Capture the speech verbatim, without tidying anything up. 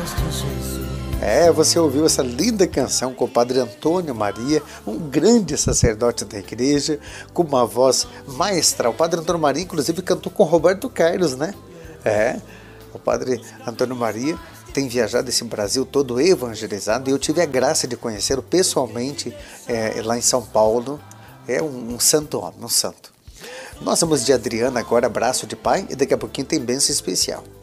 É, você ouviu essa linda canção com o Padre Antônio Maria, um grande sacerdote da igreja, com uma voz maestral. O Padre Antônio Maria, inclusive, cantou com Roberto Carlos, né? É, o Padre Antônio Maria tem viajado esse Brasil todo evangelizado e eu tive a graça de conhecê-lo pessoalmente é, lá em São Paulo. É um, um santo homem, um santo. Nós vamos de Adriana agora, abraço de pai, e daqui a pouquinho tem bênção especial.